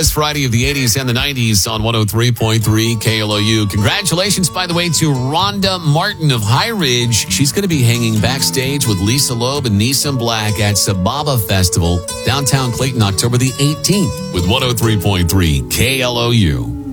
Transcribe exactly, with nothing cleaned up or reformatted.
Best Friday of the eighties and the nineties on one oh three point three K L O U. Congratulations, by the way, to Rhonda Martin of High Ridge. She's going to be hanging backstage with Lisa Loeb and Neeson Black at Sababa Festival, downtown Clayton, October the eighteenth, with one oh three point three K L O U.